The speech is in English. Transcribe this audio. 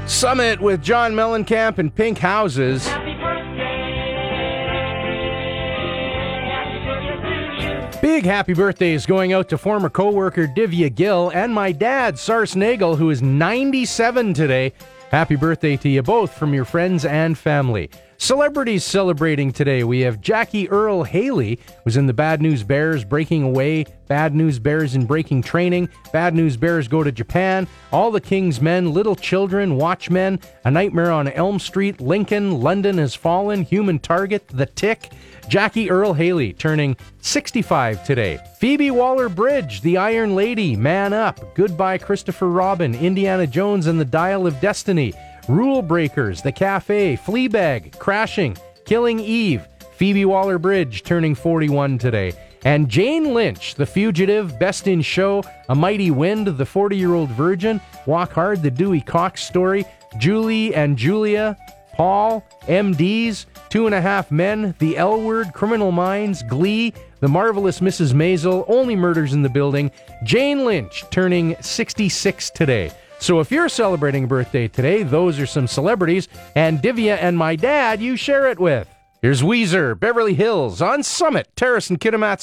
Summit with John Mellencamp and Pink Houses. Big happy birthdays going out to former co-worker Divya Gill and my dad, Sars Nagel, who is 97 today. Happy birthday to you both from your friends and family. Celebrities celebrating today. We have Jackie Earle Haley, who's in the Bad News Bears breaking away, Bad News Bears in breaking training, Bad News Bears go to Japan, All the King's Men, Little Children, Watchmen, A Nightmare on Elm Street, Lincoln, London Has Fallen, Human Target, The Tick. Jackie Earle Haley turning 65 today. Phoebe Waller-Bridge, The Iron Lady, Man Up, Goodbye Christopher Robin, Indiana Jones and the Dial of Destiny, Rule Breakers, The Cafe, Fleabag, Crashing, Killing Eve. Phoebe Waller-Bridge turning 41 today. And Jane Lynch, The Fugitive, Best in Show, A Mighty Wind, The 40-Year-Old Virgin, Walk Hard, The Dewey Cox Story, Julie and Julia, Paul, MDs, 2.5 Men, The L Word, Criminal Minds, Glee, The Marvelous Mrs. Maisel, Only Murders in the Building. Jane Lynch turning 66 today. So if you're celebrating a birthday today, those are some celebrities, and Divya and my dad you share it with. Here's Weezer, Beverly Hills, on Summit, Terrace and Kitimat.